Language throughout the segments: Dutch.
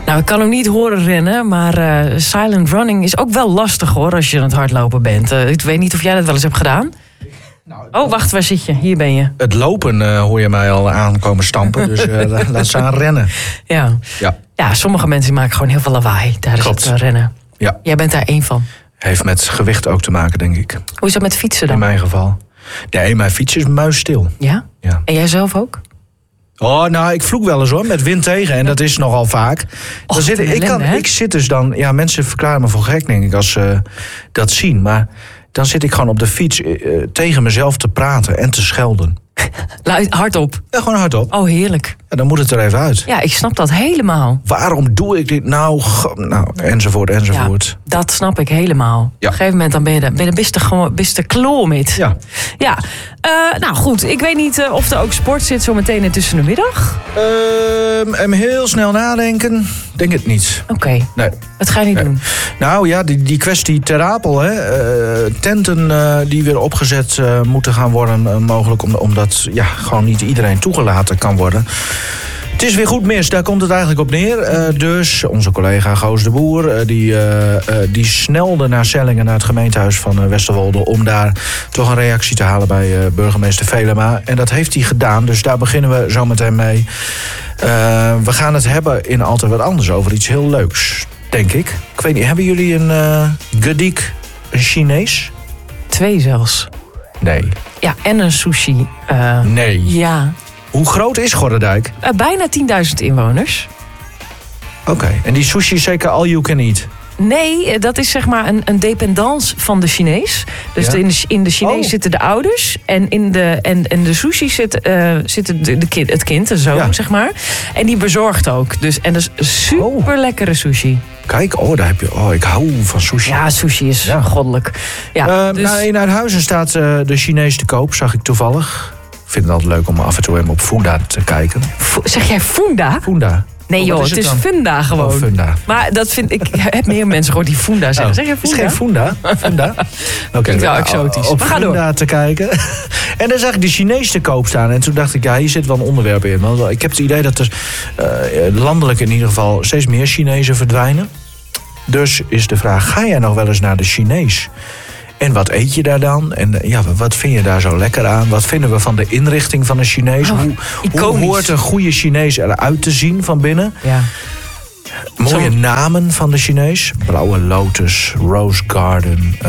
Nou, ik kan hem niet horen rennen, maar silent running is ook wel lastig hoor, als je aan het hardlopen bent. Ik weet niet of jij dat wel eens hebt gedaan. Oh, wacht, waar zit je? Hier ben je. Het lopen hoor je mij al aankomen stampen, dus laat ze aan rennen. Ja, sommige mensen maken gewoon heel veel lawaai tijdens het rennen. Ja. Jij bent daar één van. Heeft met gewicht ook te maken, denk ik. Hoe is dat met fietsen dan? In mijn geval. Nee, mijn fiets is muisstil. Ja? En jij zelf ook? Oh, nou, ik vloek wel eens hoor, met wind tegen. En dat is nogal vaak. Ik zit dus dan... Ja, mensen verklaren me voor gek, denk ik, als ze dat zien. Maar dan zit ik gewoon op de fiets tegen mezelf te praten en te schelden. Hardop? Ja, gewoon hardop. Oh, heerlijk. Ja, dan moet het er even uit. Ja, ik snap dat helemaal. Waarom doe ik dit nou? Enzovoort. Ja, dat snap ik helemaal. Ja. Op een gegeven moment dan ben je best kloor met. Ja. Nou goed, ik weet niet of er ook sport zit zo meteen tussen de middag. Heel snel nadenken. Denk het niet. Oké. Nee. Wat ga je niet doen? Nou ja, die kwestie Ter Apel. Tenten die weer opgezet moeten gaan worden. Mogelijk omdat gewoon niet iedereen toegelaten kan worden. Het is weer goed mis, daar komt het eigenlijk op neer. Dus onze collega Goos de Boer, die snelde naar Sellingen, naar het gemeentehuis van Westerwolde, om daar toch een reactie te halen bij burgemeester Velema. En dat heeft hij gedaan, dus daar beginnen we zo meteen mee. We gaan het hebben in Altijd Wat Anders over iets heel leuks, denk ik. Ik weet niet, hebben jullie een gedik, een Chinees? 2 zelfs. Nee. Ja, en een sushi. Nee. Ja. Hoe groot is Gorredijk? Bijna 10.000 inwoners. Oké. En die sushi is zeker all you can eat? Nee, dat is zeg maar een dependance van de Chinees. Dus in de Chinees zitten de ouders. En in de sushi zit het kind, de zoon, zeg maar. En die bezorgt ook. Dus, en dat is super lekkere sushi. Kijk, daar heb je... ik hou van sushi. Ja, sushi is goddelijk. Ja, in Uithuizen staat de Chinees te koop, zag ik toevallig. Ik vind het altijd leuk om af en toe even op Funda te kijken. Zeg jij Funda? Funda. Nee joh, het is Funda gewoon. Funda. Maar dat vind ik heb meer mensen gehoord die Funda zeggen. Zeg jij Funda? Het is geen Funda. Funda. Klinkt wel exotisch. Op Funda te kijken. En dan zag ik de Chinees te koop staan. En toen dacht ik, hier zit wel een onderwerp in. Want ik heb het idee dat er landelijk in ieder geval steeds meer Chinezen verdwijnen. Dus is de vraag, ga jij nog wel eens naar de Chinees? En wat eet je daar dan? En wat vind je daar zo lekker aan? Wat vinden we van de inrichting van een Chinees? Hoe hoort een goede Chinees eruit te zien van binnen? Ja. Mooie namen van de Chinees. Blauwe Lotus, Rose Garden.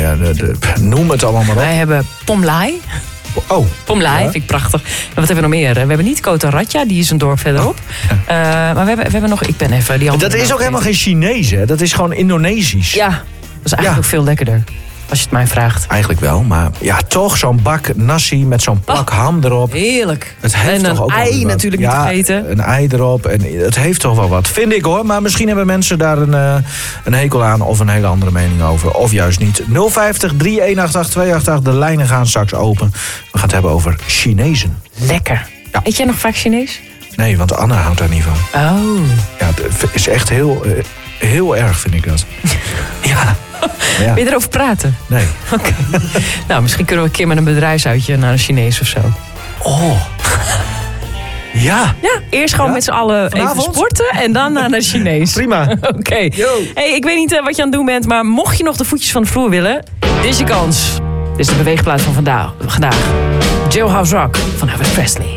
Noem het allemaal maar op. Wij hebben Pom Lai. Pom Lai, vind ik prachtig. En wat hebben we nog meer? We hebben niet Kota Ratja, die is een dorp verderop. Maar we hebben nog... Ik ben even... Die dat is ook helemaal geen Chinees, hè? Dat is gewoon Indonesisch. Ja, dat is eigenlijk ook veel lekkerder. Als je het mij vraagt. Eigenlijk wel, maar toch zo'n bak nasi met zo'n plak ham erop. Heerlijk. Het heeft en toch ook een ei natuurlijk niet vergeten. Een ei erop. En het heeft toch wel wat, vind ik hoor. Maar misschien hebben mensen daar een hekel aan of een hele andere mening over. Of juist niet. 050 3188 288. De lijnen gaan straks open. We gaan het hebben over Chinezen. Lekker. Ja. Eet jij nog vaak Chinees? Nee, want Anna houdt daar niet van. Oh. Ja, het is echt heel erg, vind ik dat. Ja. Wil je erover praten? Nee. Oké. Nou, misschien kunnen we een keer met een bedrijfsuitje naar een Chinees of zo. Oh. Ja. Ja, eerst gewoon met z'n allen even sporten en dan naar de Chinees. Prima. Oké. Hey, ik weet niet wat je aan het doen bent, maar mocht je nog de voetjes van de vloer willen, dit is je kans. Dit is de beweegplaat van vandaag. Jailhouse Rock van Elvis Presley.